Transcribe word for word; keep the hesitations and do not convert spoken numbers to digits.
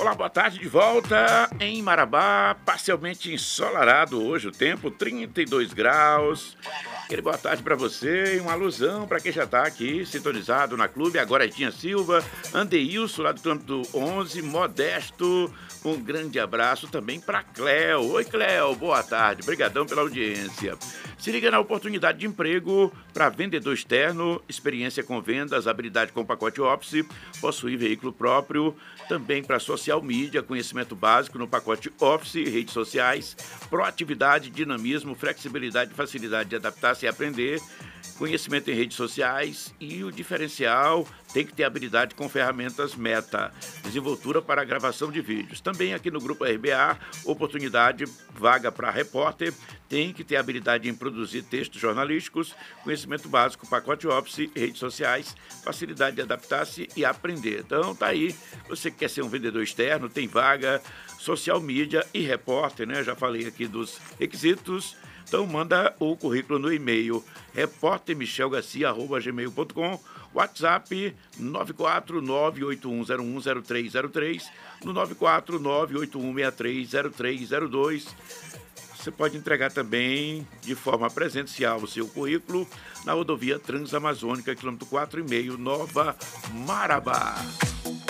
Olá, boa tarde, de volta em Marabá, parcialmente ensolarado hoje o tempo, trinta e dois graus. Aquele boa tarde para você e uma alusão para quem já está aqui sintonizado na clube. Agora é Tinha Silva, Andeilson lá do campo do onze, Modesto, um grande abraço também para Cléo. Oi, Cléo, boa tarde, brigadão pela audiência. Se liga na oportunidade de emprego para vendedor externo, experiência com vendas, habilidade com pacote Office, possuir veículo próprio, também para social media, conhecimento básico no pacote Office, redes sociais, proatividade, dinamismo, flexibilidade, facilidade de adaptar-se e aprender, conhecimento em redes sociais e o diferencial tem que ter habilidade com ferramentas Meta, desenvoltura para gravação de vídeos. Também aqui no Grupo R B A, oportunidade, vaga para repórter, tem que ter habilidade em produzir textos jornalísticos, conhecimento básico, pacote Office, redes sociais, facilidade de adaptar-se e aprender. Então tá aí, você que quer ser um vendedor externo, tem vaga, social media e repórter, né? Já falei aqui dos requisitos. Então manda o currículo no e-mail repórter michel garcia arroba gmail ponto com, WhatsApp nove quatro nove oito um zero um zero três zero três, no nove quatro nove oito um seis três zero três zero dois. Você pode entregar também de forma presencial o seu currículo na rodovia Transamazônica, quilômetro quatro e meio, Nova Marabá.